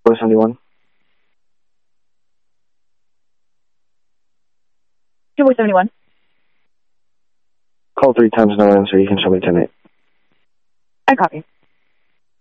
471. Two voice 71. Call 3 times, no answer. You can show me 10-8. I copy.